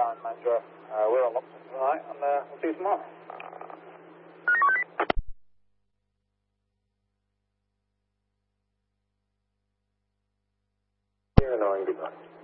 line manager. We're on Lockton tonight, and we'll see you tomorrow. You're annoying, goodbye.